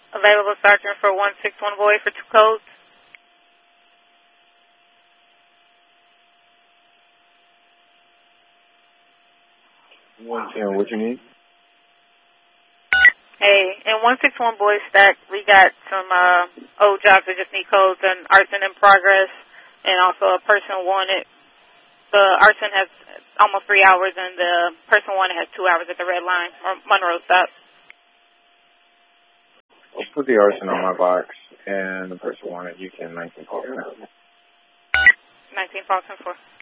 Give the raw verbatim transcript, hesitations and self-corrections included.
Available Sergeant for one six one Boy for two codes. one ten, what you need? Hey, in one six one Boy Stack, we got some uh, old jobs that just need codes, and arson in progress, and also a person wanted. The arson has almost three hours, and the person wanted has two hours at the red line, or Monroe stop. I'll put the arson on my box, and the person wanted, you can nineteen Falcon. nineteen Falcon four.